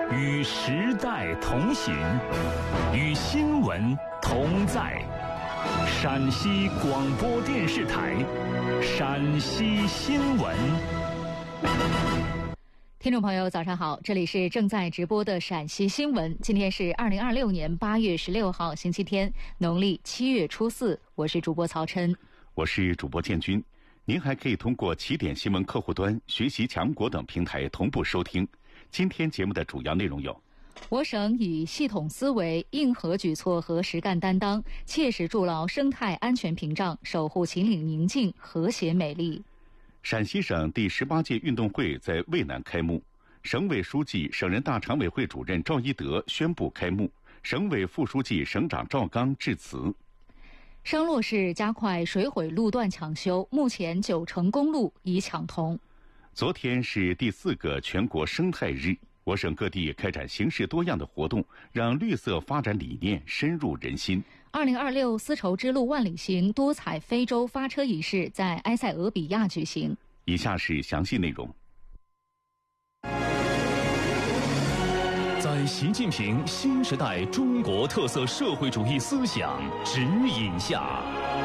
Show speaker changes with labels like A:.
A: 与时代同行，与新闻同在。陕西广播电视台陕西新闻。
B: 听众朋友早上好，这里是正在直播的陕西新闻。今天是2026年8月16号星期天，农历7月初4，我是主播曹琛，
C: 我是主播建军。您还可以通过起点新闻客户端、学习强国等平台同步收听。今天节目的主要内容有：
B: 我省以系统思维、硬核举措和实干担当，切实筑牢生态安全屏障，守护秦岭宁静、和谐美丽。
C: 陕西省第18届运动会在渭南开幕，省委书记、省人大常委会主任赵一德宣布开幕，省委副书记、省长赵刚致辞。
B: 商洛市加快水毁路段抢修，目前90%公路已抢通。
C: 昨天是第4个全国生态日，我省各地开展形式多样的活动，让绿色发展理念深入人心。
B: 2026丝绸之路万里行多彩非洲发车仪式在埃塞俄比亚举行。
C: 以下是详细内容。
A: 在习近平新时代中国特色社会主义思想指引下，